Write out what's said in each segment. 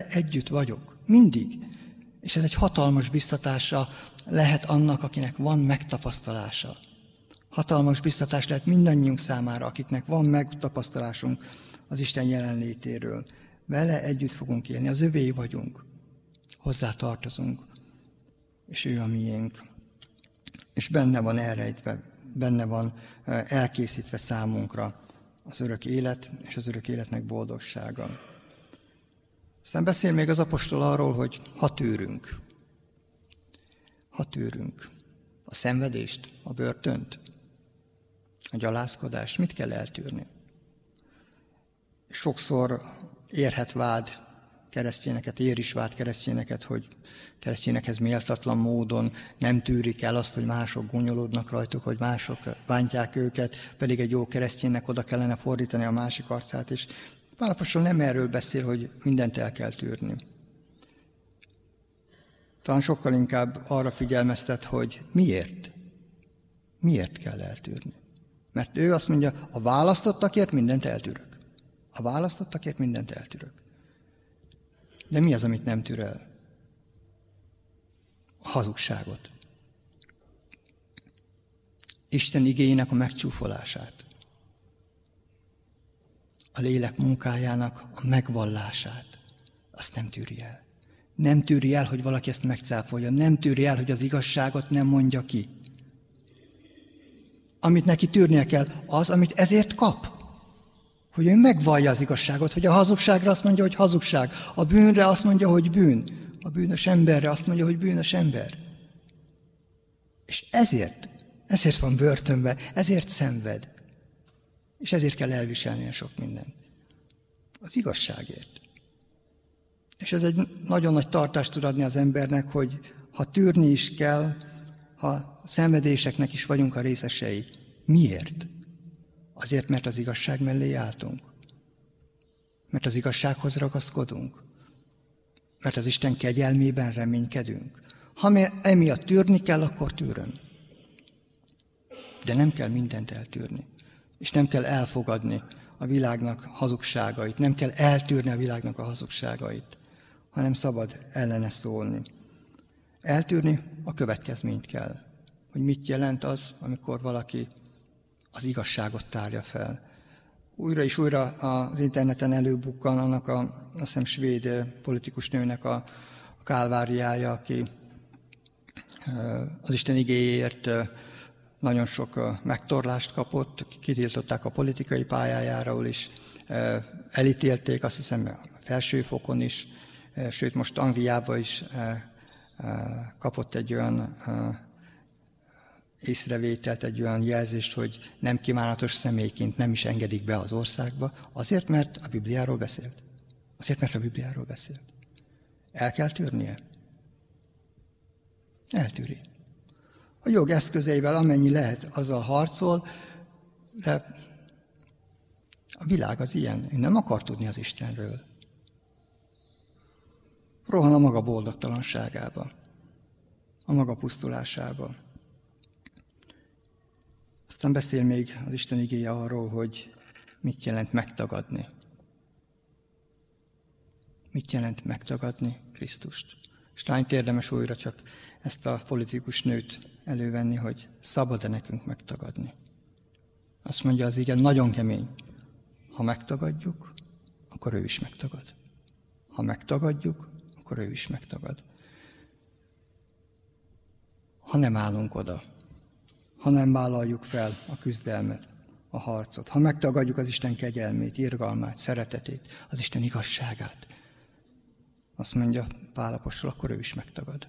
együtt vagyok. Mindig. És ez egy hatalmas biztatása lehet annak, akinek van megtapasztalása. Hatalmas biztatás lehet mindannyiunk számára, akiknek van megtapasztalásunk az Isten jelenlétéről. Vele együtt fogunk élni, az övé vagyunk. Hozzá tartozunk, és ő a miénk. És benne van elrejtve, benne van elkészítve számunkra az örök élet, és az örök életnek boldogsága. Aztán beszél még az apostol arról, hogy ha tűrünk. A szenvedést, a börtönt, a gyalázkodást, mit kell eltűrni? Sokszor érhet vád keresztényeket, ér is vád keresztényeket, hogy keresztényekhez méltatlan módon nem tűrik el azt, hogy mások gúnyolódnak rajtuk, hogy mások bántják őket, pedig egy jó kereszténynek oda kellene fordítani a másik arcát, és Pál apostol nem erről beszél, hogy mindent el kell tűrni. Talán sokkal inkább arra figyelmeztet, hogy miért? Miért kell eltűrni? Mert ő azt mondja, a választottakért mindent eltűrök. A választottakért mindent eltűrök. De mi az, amit nem tűr el? A hazugságot. Isten igéjének a megcsúfolását. A lélek munkájának a megvallását. Azt nem tűri el. Nem tűri el, hogy valaki ezt megcáfolja. Nem tűri el, hogy az igazságot nem mondja ki. Amit neki tűrnie kell, az, amit ezért kap. Hogy ő megvallja az igazságot, hogy a hazugságra azt mondja, hogy hazugság. A bűnre azt mondja, hogy bűn. A bűnös emberre azt mondja, hogy bűnös ember. És ezért van börtönben, ezért szenved. És ezért kell elviselnie sok mindent. Az igazságért. És ez egy nagyon nagy tartást tud adni az embernek, hogy ha tűrni is kell, ha szenvedéseknek is vagyunk a részesei. Miért? Azért, mert az igazság mellé álltunk. Mert az igazsághoz ragaszkodunk. Mert az Isten kegyelmében reménykedünk. Ha emiatt tűrni kell, akkor tűröm. De nem kell mindent eltűrni. És nem kell elfogadni a világnak hazugságait. Nem kell eltűrni a világnak a hazugságait. Hanem szabad ellene szólni. Eltűrni a következményt kell. Hogy mit jelent az, amikor valaki az igazságot tárja fel. Újra és újra az interneten előbukkan annak azt hiszem svéd politikus nőnek a kálváriája, aki az Isten igéjéért nagyon sok megtorlást kapott, kitiltották a politikai pályájáról is, elítélték, azt hiszem felsőfokon is, sőt most Angliában is kapott egy olyan észrevételt, egy olyan jelzést, hogy nem kívánatos személyként nem is engedik be az országba, azért, mert a Bibliáról beszélt. Azért, mert a Bibliáról beszélt. El kell tűrnie? Eltűri. A jog eszközeivel amennyi lehet, azzal harcol, de a világ az ilyen. Ő nem akar tudni az Istenről. Rohan a maga boldogtalanságába, a maga pusztulásába. Aztán beszél még az Isten igéje arról, hogy mit jelent megtagadni. Mit jelent megtagadni Krisztust? És talán érdemes újra csak ezt a politikus nőt elővenni, hogy szabad-e nekünk megtagadni. Azt mondja az ige, nagyon kemény. Ha megtagadjuk, akkor ő is megtagad. Ha megtagadjuk, akkor ő is megtagad. Ha nem állunk oda, ha nem vállaljuk fel a küzdelmet, a harcot, ha megtagadjuk az Isten kegyelmét, irgalmát, szeretetét, az Isten igazságát, azt mondja Pál apostol, akkor ő is megtagad.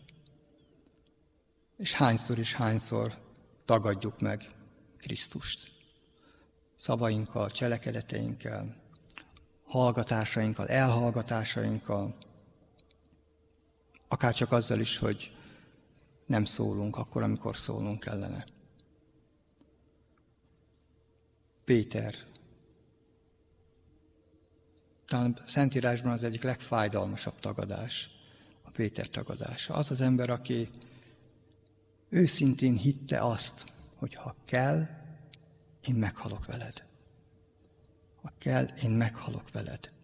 És hányszor tagadjuk meg Krisztust. Szavainkkal, cselekedeteinkkel, hallgatásainkkal, elhallgatásainkkal, akár csak azzal is, hogy nem szólunk akkor, amikor szólnunk kellene. Péter. Talán a Szentírásban az egyik legfájdalmasabb tagadás, a Péter tagadása. Az az ember, aki őszintén hitte azt, hogy ha kell, én meghalok veled. Ha kell, én meghalok veled.